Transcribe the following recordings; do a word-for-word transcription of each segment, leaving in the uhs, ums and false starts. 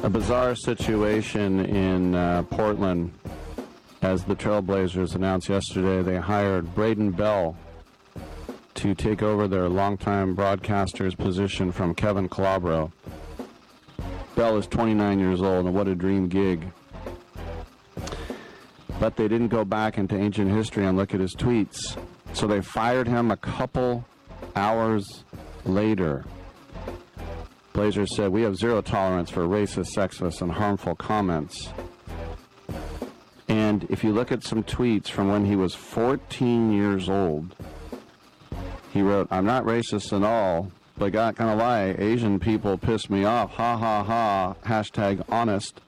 a bizarre situation in uh, Portland as the Trailblazers announced yesterday they hired Braden Bell to take over their longtime broadcaster's position from Kevin Calabro. Bell is twenty-nine years old, and what a dream gig. But they didn't go back into ancient history and look at his tweets. So they fired him a couple hours later. Blazers said, "We have zero tolerance for racist, sexist, and harmful comments." And if you look at some tweets from when he was fourteen years old, he wrote, "I'm not racist at all, but not gonna lie, Asian people piss me off. Ha ha ha. Hashtag honest."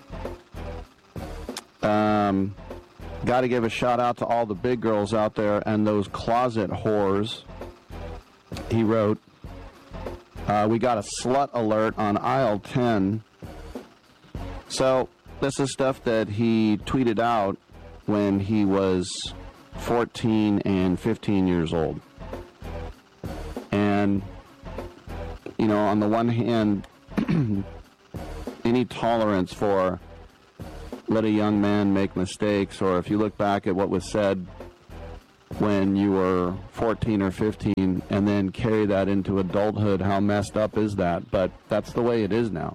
Um, got to give a shout out to all the big girls out there and those closet whores. He wrote, uh, "We got a slut alert on aisle ten." So this is stuff that he tweeted out when he was fourteen and fifteen years old. And, you know, on the one hand, any tolerance for let a young man make mistakes, or if you look back at what was said when you were fourteen or fifteen and then carry that into adulthood, how messed up is that? But that's the way it is now.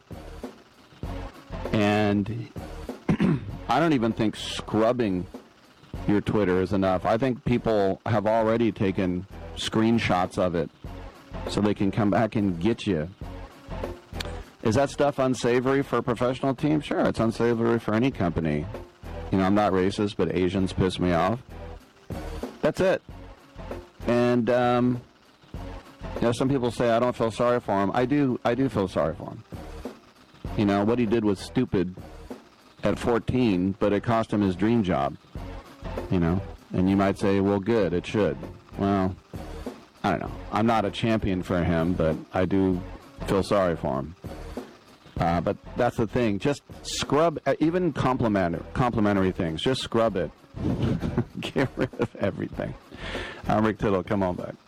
And I don't even think scrubbing your Twitter is enough. I think people have already taken screenshots of it so they can come back and get you. Is that stuff unsavory for a professional team? Sure, it's unsavory for any company. You know, I'm not racist, but Asians piss me off. That's it. And, um, you know, some people say I don't feel sorry for him. I do, I do feel sorry for him. You know, what he did was stupid at fourteen, but it cost him his dream job. You know, and you might say, well, good, it should. Well, I don't know. I'm not a champion for him, but I do feel sorry for him. Uh, but that's the thing. Just scrub, uh, even complimentary, complimentary things. Just scrub it. Get rid of everything. I'm Rick Tittle. Come on back.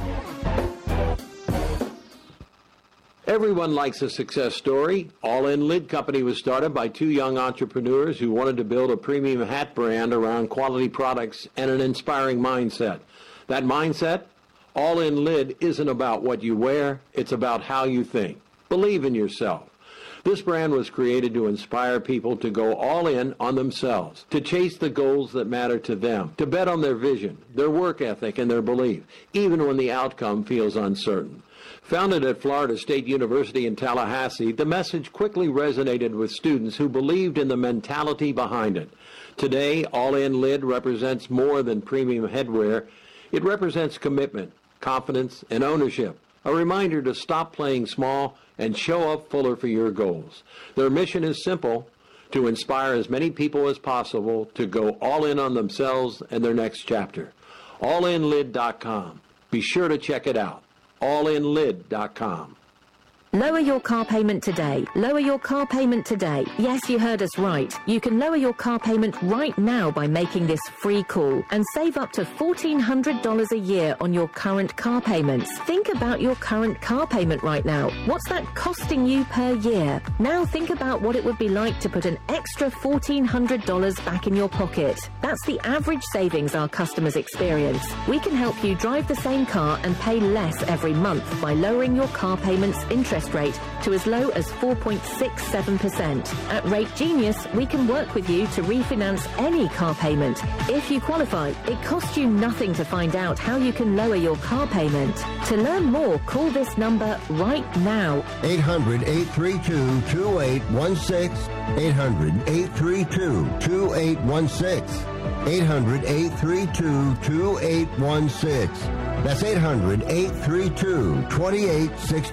Everyone likes a success story. All In Lid Company was started by two young entrepreneurs who wanted to build a premium hat brand around quality products and an inspiring mindset. That mindset? All In Lid isn't about what you wear. It's about how you think. Believe in yourself. This brand was created to inspire people to go all in on themselves, to chase the goals that matter to them, to bet on their vision, their work ethic, and their belief, even when the outcome feels uncertain. Founded at Florida State University in Tallahassee, the message quickly resonated with students who believed in the mentality behind it. Today, All In Lid represents more than premium headwear. It represents commitment, confidence, and ownership. A reminder to stop playing small and show up fuller for your goals. Their mission is simple: to inspire as many people as possible to go all in on themselves and their next chapter. all in lid dot com. Be sure to check it out. all in lid dot com. Lower your car payment today. Lower your car payment today. Yes, you heard us right. You can lower your car payment right now by making this free call and save up to fourteen hundred dollars a year on your current car payments. Think about your current car payment right now. What's that costing you per year? Now think about what it would be like to put an extra fourteen hundred dollars back in your pocket. That's the average savings our customers experience. We can help you drive the same car and pay less every month by lowering your car payment's interest rate to as low as four point six seven percent. At Rate Genius, we can work with you to refinance any car payment. If you qualify, it costs you nothing to find out how you can lower your car payment. To learn more, call this number right now. eight hundred, eight three two, two eight one six. eight hundred, eight three two, two eight one six. eight hundred, eight three two, two eight one six. That's eight hundred, eight three two, two eight one six.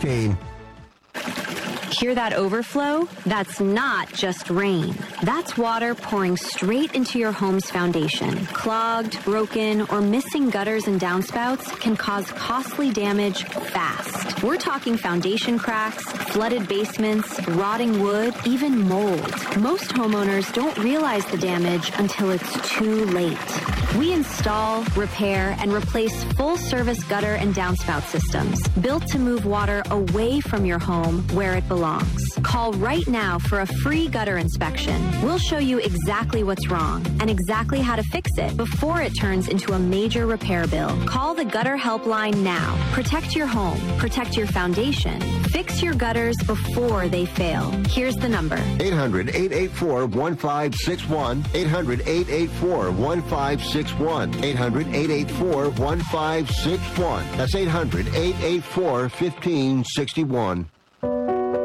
Hear that overflow? That's not just rain. That's water pouring straight into your home's foundation. Clogged, broken, or missing gutters and downspouts can cause costly damage fast. We're talking foundation cracks, flooded basements, rotting wood, even mold. Most homeowners don't realize the damage until it's too late. We install, repair, and replace full-service gutter and downspout systems built to move water away from your home where it belongs. Call right now for a free gutter inspection. We'll show you exactly what's wrong and exactly how to fix it before it turns into a major repair bill. Call the Gutter Helpline now. Protect your home. Protect your foundation. Fix your gutters before they fail. Here's the number. eight hundred, eight eight four, one five six one. eight hundred, eight eight four, one five six one. eight hundred, eight eight four, one five six one. That's eight hundred, eight eight four, one five six one.